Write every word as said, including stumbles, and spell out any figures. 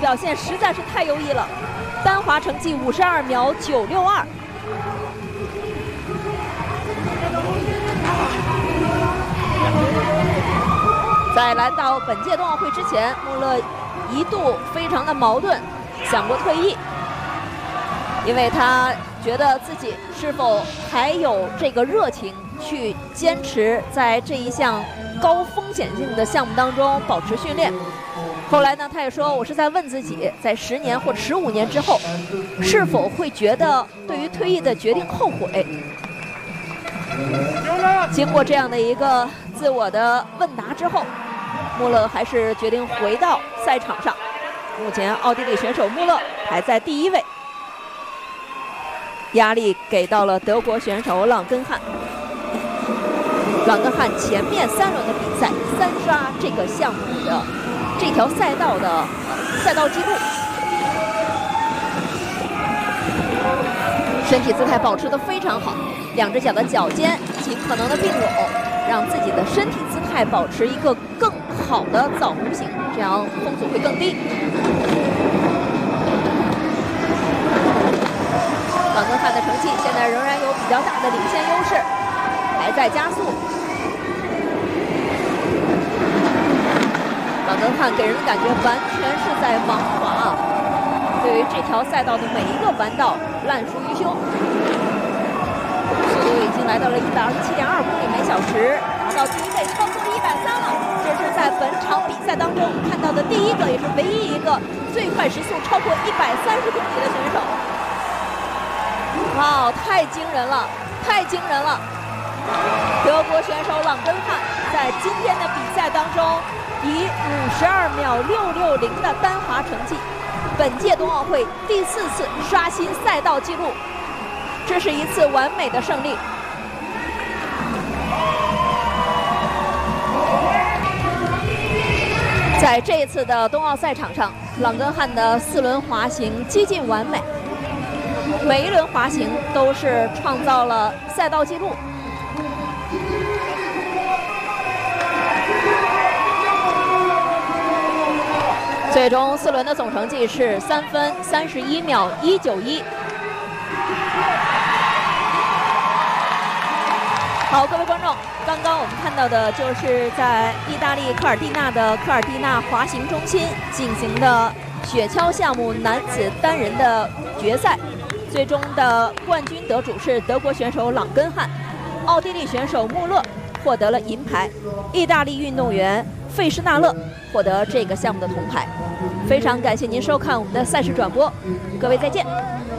表现实在是太优异了，单滑成绩五十二秒九六二。在来到本届冬奥会之前，穆勒一度非常的矛盾，想过退役，因为他觉得自己是否还有这个热情去坚持在这一项高风险性的项目当中保持训练。后来呢，他也说，我是在问自己，在十年或十五年之后，是否会觉得对于退役的决定后悔。经过这样的一个自我的问答之后，穆勒还是决定回到赛场上。目前奥地利选手穆勒排在第一位，压力给到了德国选手朗根汉。朗根汉前面三轮的比赛三刷这个项目的这条赛道的赛道记录，身体姿态保持得非常好，两只脚的脚尖尽可能的并拢，让自己的身体姿态保持一个更好的枣弧形，这样风阻会更低。朗根汉的成绩现在仍然有比较大的领先优势，还在加速。朗根汉给人的感觉完全是在盲滑，对于这条赛道的每一个弯道烂熟于胸。速度已经来到了一百二十七点二公里每小时，拿到第一位，超过了一百三了。这是在本场比赛当中看到的第一个，也是唯一一个最快时速超过一百三十公里的选手。哇，太惊人了，太惊人了！德国选手朗根汉在今天的比赛当中，以五十二秒六六零的单滑成绩，本届冬奥会第四次刷新赛道纪录，这是一次完美的胜利。在这一次的冬奥赛场上，朗根汉的四轮滑行接近完美，每一轮滑行都是创造了赛道纪录。最终四轮的总成绩是三分三十一秒一九一。好，各位观众，刚刚我们看到的就是在意大利科尔蒂纳的科尔蒂纳滑行中心进行的雪橇项目男子单人的决赛，最终的冠军得主是德国选手朗根汉，奥地利选手穆勒获得了银牌，意大利运动员费施纳勒获得这个项目的铜牌。非常感谢您收看我们的赛事转播，各位再见。